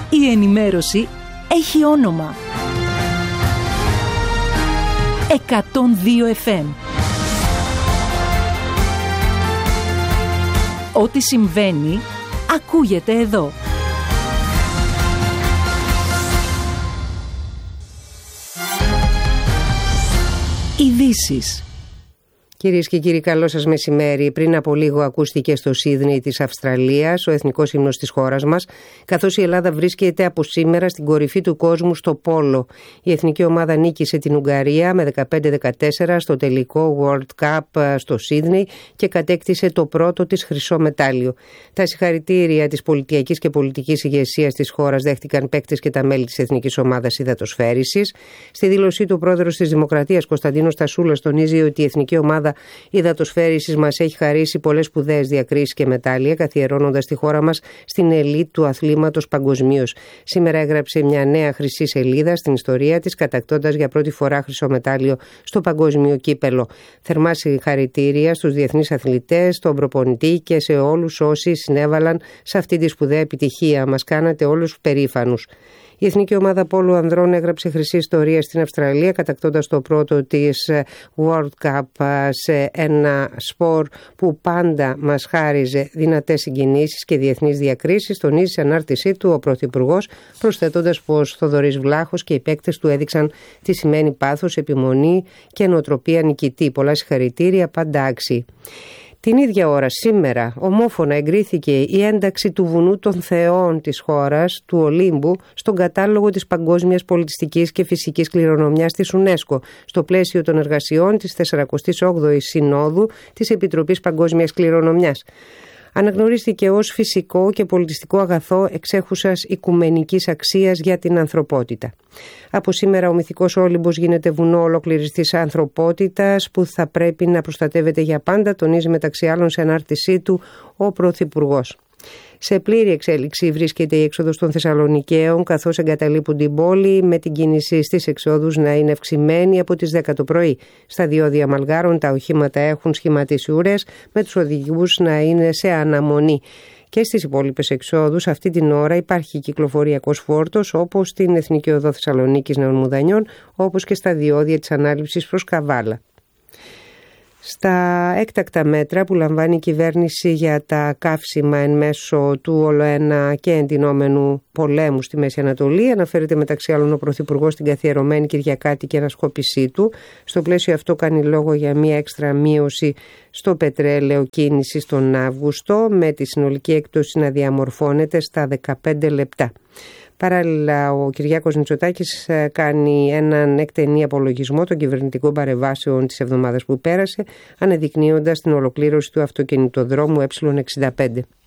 Η ενημέρωση έχει όνομα. 102 FM. Ό,τι συμβαίνει, ακούγεται εδώ. Ειδήσεις. Κυρίες και κύριοι, καλό σας μεσημέρι. Πριν από λίγο ακούστηκε στο Σίδνεϊ της Αυστραλίας ο εθνικός ύμνος της χώρας μας, καθώς η Ελλάδα βρίσκεται από σήμερα στην κορυφή του κόσμου στο πόλο. Η εθνική ομάδα νίκησε την Ουγγαρία με 15-14 στο τελικό World Cup στο Σίδνεϊ και κατέκτησε το πρώτο της χρυσό μετάλλιο. Τα συγχαρητήρια της πολιτιακής και πολιτικής ηγεσίας της χώρας δέχτηκαν παίκτες και τα μέλη της εθνικής ομάδας υδατοσφαίρισης. Στη δήλωσή του, ο πρόεδρος της Δημοκρατίας Κωνσταντίνος Τασούλας τονίζει ότι η εθνική ομάδα υδατοσφαίρισης μας έχει χαρίσει πολλές σπουδαίες διακρίσεις και μετάλλια, καθιερώνοντας τη χώρα μας στην ελίτ του αθλήματος παγκοσμίως. Σήμερα έγραψε μια νέα χρυσή σελίδα στην ιστορία της, κατακτώντας για πρώτη φορά χρυσό μετάλλιο στο παγκόσμιο κύπελο. Θερμά συγχαρητήρια στους διεθνείς αθλητές, στον προπονητή και σε όλους όσοι συνέβαλαν σε αυτή τη σπουδαία επιτυχία. Μας κάνατε όλους περήφανους. Η εθνική ομάδα πόλου ανδρών έγραψε χρυσή ιστορία στην Αυστραλία, κατακτώντας το πρώτο της World Cup σε ένα σπορ που πάντα μας χάριζε δυνατές συγκινήσεις και διεθνείς διακρίσεις. Τονίζει σε ανάρτησή του ο Πρωθυπουργός, προσθέτοντας πως Θοδωρής Βλάχος και οι παίκτες του έδειξαν τι σημαίνει πάθος, επιμονή και νοοτροπία νικητή. Πολλά συγχαρητήρια, πάντα άξιοι. Την ίδια ώρα, σήμερα, ομόφωνα εγκρίθηκε η ένταξη του βουνού των θεών της χώρας, του Ολύμπου, στον κατάλογο της παγκόσμιας πολιτιστικής και φυσικής κληρονομιάς της UNESCO, στο πλαίσιο των εργασιών της 48ης Συνόδου της Επιτροπής Παγκόσμιας Κληρονομιάς. Αναγνωρίστηκε ως φυσικό και πολιτιστικό αγαθό εξέχουσας οικουμενικής αξίας για την ανθρωπότητα. Από σήμερα ο μυθικός Όλυμπος γίνεται βουνό ολόκληρης της ανθρωπότητας που θα πρέπει να προστατεύεται για πάντα, τονίζει μεταξύ άλλων σε ανάρτησή του ο Πρωθυπουργός. Σε πλήρη εξέλιξη βρίσκεται η έξοδος των Θεσσαλονικαίων, καθώς εγκαταλείπουν την πόλη, με την κίνηση στις εξόδους να είναι αυξημένη από τις 10 το πρωί. Στα διόδια Μαλγάρων τα οχήματα έχουν σχηματίσει ουρές, με τους οδηγούς να είναι σε αναμονή. Και στις υπόλοιπες εξόδους αυτή την ώρα υπάρχει κυκλοφοριακός φόρτος, όπως στην Εθνική Οδό Θεσσαλονίκης Νέων Μουδανιών, όπως και στα διόδια της ανάληψης προς Καβάλα. Στα έκτακτα μέτρα που λαμβάνει η κυβέρνηση για τα καύσιμα εν μέσω του ολοένα και εντυνόμενου πολέμου στη Μέση Ανατολή, αναφέρεται μεταξύ άλλων ο Πρωθυπουργός στην καθιερωμένη κυριακάτικη ανασκόπησή του. Στο πλαίσιο αυτό κάνει λόγο για μια έξτρα μείωση στο πετρέλαιο κίνησης τον Αύγουστο, με τη συνολική έκπτωση να διαμορφώνεται στα 15 λεπτά. Παράλληλα, ο Κυριάκος Μητσοτάκης κάνει έναν εκτενή απολογισμό των κυβερνητικών παρεμβάσεων της εβδομάδας που πέρασε, αναδεικνύοντας την ολοκλήρωση του αυτοκινητοδρόμου Ε65.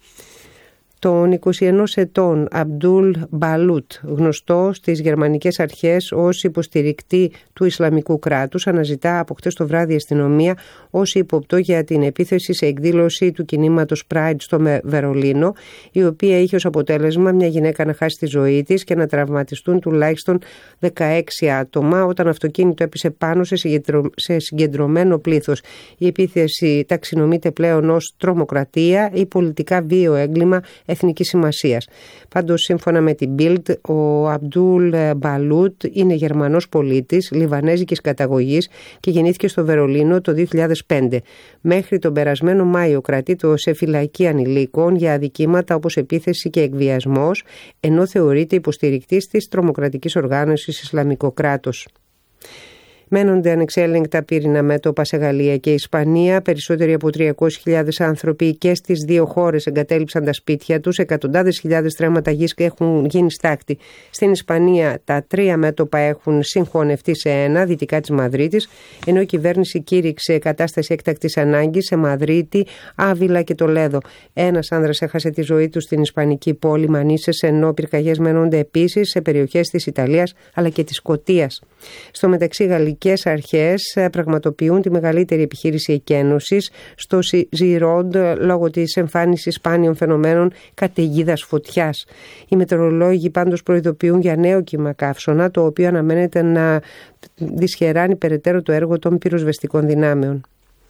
Τον 21 ετών Αμπντούλ Μπαλούτ, γνωστό στις γερμανικές αρχές ως υποστηρικτή του Ισλαμικού κράτους, αναζητά από χτες το βράδυ η αστυνομία ως ύποπτο για την επίθεση σε εκδήλωση του κινήματος Pride στο Βερολίνο, η οποία είχε ως αποτέλεσμα μια γυναίκα να χάσει τη ζωή της και να τραυματιστούν τουλάχιστον 16 άτομα όταν αυτοκίνητο έπεσε πάνω σε συγκεντρωμένο πλήθος. Η επίθεση ταξινομείται πλέον ως τρομοκρατία ή πολιτικά βίαιο έγκλημα εθνικής σημασίας. Πάντως, σύμφωνα με την Bild, ο Αμπντούλ Μπαλούτ είναι Γερμανός πολίτης, λιβανέζικης καταγωγής και γεννήθηκε στο Βερολίνο το 2005. Μέχρι τον περασμένο Μάιο κρατείται σε φυλακή ανηλίκων για αδικήματα όπως επίθεση και εκβιασμός, ενώ θεωρείται υποστηρικτής της τρομοκρατικής οργάνωσης Ισλαμικό κράτος. Μένονται ανεξέλεγκτα πύρινα μέτωπα σε Γαλλία και Ισπανία. Περισσότεροι από 300.000 άνθρωποι και στις δύο χώρες εγκατέλειψαν τα σπίτια τους. Εκατοντάδες χιλιάδες στρέμματα γης έχουν γίνει στάχτη. Στην Ισπανία τα 3 μέτωπα έχουν συγχωνευτεί σε ένα, δυτικά της Μαδρίτης, ενώ η κυβέρνηση κήρυξε κατάσταση έκτακτης ανάγκης σε Μαδρίτη, Άβυλα και Τολέδο. Ένας άνδρας έχασε τη ζωή του στην ισπανική πόλη Μανίσες, ενώ πυρκαγιές μένονται επίσης σε περιοχές της Ιταλίας αλλά και της Σκωτίας. Στο μεταξύ, γαλλικές αρχές πραγματοποιούν τη μεγαλύτερη επιχείρηση εκένωσης στο Ζιρόντ λόγω της εμφάνισης σπάνιων φαινομένων καταιγίδας φωτιάς. Οι μετεωρολόγοι πάντως προειδοποιούν για νέο κύμα καύσωνα, το οποίο αναμένεται να δυσχεράνει περαιτέρω το έργο των πυροσβεστικών δυνάμεων.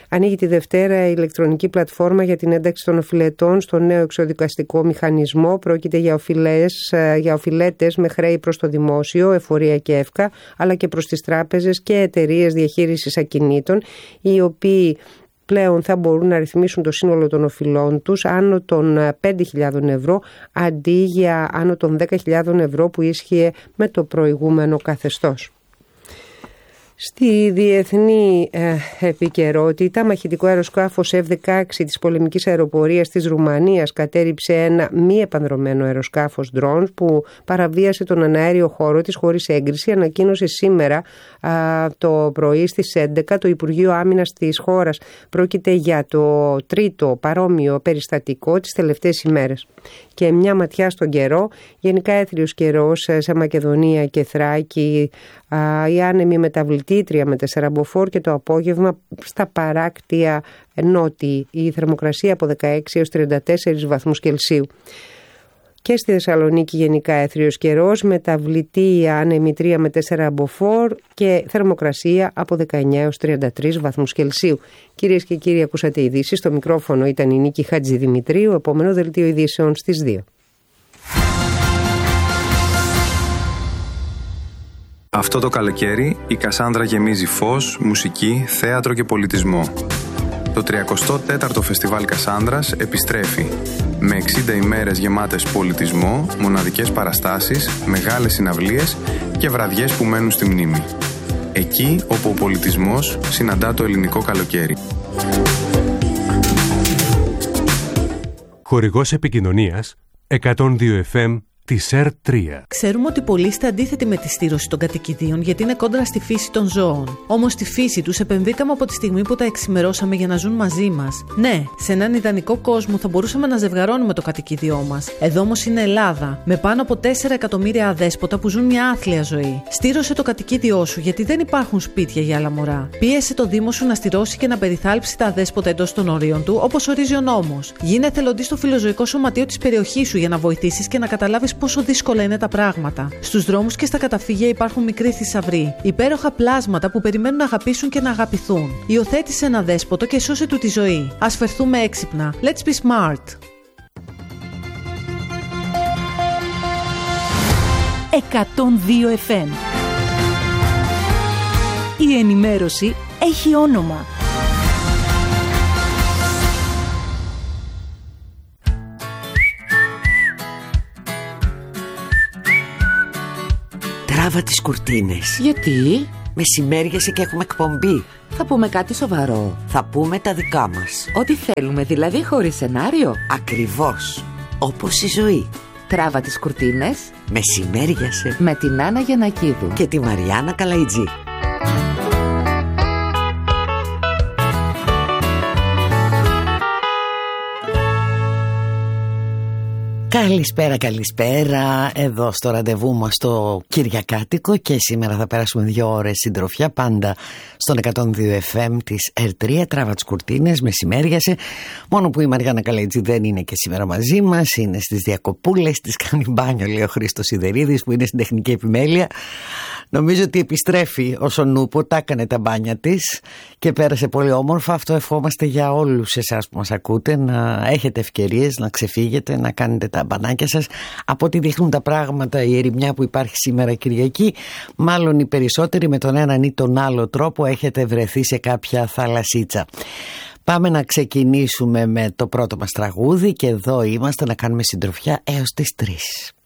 Ανοίγει τη Δευτέρα η ηλεκτρονική πλατφόρμα για την ένταξη των οφειλετών στο νέο εξοδικαστικό μηχανισμό. Πρόκειται για οφειλέτες με χρέη προς το δημόσιο, εφορία και εύκα, αλλά και προς τις τράπεζες και εταιρείες διαχείρισης ακινήτων, οι οποίοι πλέον θα μπορούν να ρυθμίσουν το σύνολο των οφειλών τους άνω των 5.000 ευρώ αντί για άνω των 10.000 ευρώ που ίσχυε με το προηγούμενο καθεστώς. Στη διεθνή επικαιρότητα, μαχητικό αεροσκάφος F-16 της πολεμικής αεροπορίας της Ρουμανίας κατέρριψε ένα μη επανδρωμένο αεροσκάφος drones που παραβίασε τον αναέριο χώρο της χωρίς έγκριση, ανακοίνωσε σήμερα το πρωί στις 11 το Υπουργείο Άμυνας της χώρας. Πρόκειται για το τρίτο παρόμοιο περιστατικό τις τελευταίες ημέρες. Και μια ματιά στον καιρό, γενικά έθριος καιρός σε Μακεδονία και Θράκη, η άνεμη μεταβλητήτρια με 4 μποφόρ και το απόγευμα στα παράκτια νότι η θερμοκρασία από 16 έως 34 βαθμούς Κελσίου. Και στη Θεσσαλονίκη γενικά έθριος καιρός, μεταβλητή άνεμη 3 με 4 μποφόρ και θερμοκρασία από 19 έως 33 βαθμούς Κελσίου. Κυρίες και κύριοι, ακούσατε ειδήσεις. Στο μικρόφωνο ήταν η Νίκη Χατζηδημητρίου. Επόμενο δελτίο ειδήσεων στις 2. Αυτό το καλοκαίρι η Κασάνδρα γεμίζει φως, μουσική, θέατρο και πολιτισμό. Το 34ο Φεστιβάλ Κασάνδρας επιστρέφει με 60 ημέρες γεμάτες πολιτισμό, μοναδικές παραστάσεις, μεγάλες συναυλίες και βραδιές που μένουν στη μνήμη. Εκεί όπου ο πολιτισμός συναντά το ελληνικό καλοκαίρι. Χορηγός επικοινωνίας 102 FM της ΕΡΤ3. Ξέρουμε ότι πολλοί είστε αντίθετοι με τη στήρωση των κατοικιδίων γιατί είναι κόντρα στη φύση των ζώων. Όμως στη φύση τους επενδύκαμε από τη στιγμή που τα εξημερώσαμε για να ζουν μαζί μας. Ναι, σε έναν ιδανικό κόσμο θα μπορούσαμε να ζευγαρώνουμε το κατοικίδιό μας. Εδώ όμως είναι Ελλάδα, με πάνω από 4 εκατομμύρια αδέσποτα που ζουν μια άθλια ζωή. Στήρωσε το κατοικίδιό σου γιατί δεν υπάρχουν σπίτια για άλλα μωρά. Πίεσε το Δήμο σου να στηρώσει και να περιθάλψει τα αδέσποτα εντός των ορίων του, όπως ορίζει ο νόμος. Γίνε εθελοντής στο φιλοζωικό σωματείο της περιοχής σου για να βοηθήσεις και να καταλάβεις πόσο δύσκολα είναι τα πράγματα. Στους δρόμους και στα καταφύγια υπάρχουν μικροί θησαυροί, υπέροχα πλάσματα που περιμένουν να αγαπήσουν και να αγαπηθούν. Υιοθέτησε ένα δέσποτο και σώσε του τη ζωή. Ας φερθούμε έξυπνα. Let's be smart. 102 FM. Η ενημέρωση έχει όνομα. Τράβα τις κουρτίνες. Γιατί? Μεσημέριασε και έχουμε εκπομπή. Θα πούμε κάτι σοβαρό. Θα πούμε τα δικά μας. Ό,τι θέλουμε, δηλαδή χωρίς σενάριο. Ακριβώς. Όπως η ζωή. Τράβα τις κουρτίνες. Μεσημέριασε. Με την Άννα Γιαννακίδου και τη Μαριάννα Καλαϊτζή. Καλησπέρα. Εδώ στο ραντεβού μας το Κυριακάτικο και σήμερα θα περάσουμε 2 ώρες συντροφιά πάντα στον 102 FM της ΕΡΤ3. Τράβα τις κουρτίνες, μεσημέριασε. Μόνο που η Μαριάννα Καλαϊτζή δεν είναι και σήμερα μαζί μας, είναι στις διακοπούλες, της κάνει μπάνιο, λέει ο Χρήστος Σιδερίδης που είναι στην τεχνική επιμέλεια. Νομίζω ότι επιστρέφει όσο νούπο, τα έκανε τα μπάνια της και πέρασε πολύ όμορφα. Αυτό ευχόμαστε για όλους εσάς που μας ακούτε, να έχετε ευκαιρίες να ξεφύγετε, να κάνετε τα μπανάκια σας. Από ό,τι δείχνουν τα πράγματα, η ερημιά που υπάρχει σήμερα Κυριακή, μάλλον οι περισσότεροι με τον έναν ή τον άλλο τρόπο έχετε βρεθεί σε κάποια θαλασσίτσα. Πάμε να ξεκινήσουμε με το πρώτο μας τραγούδι και εδώ είμαστε να κάνουμε συντροφιά έως τις 3.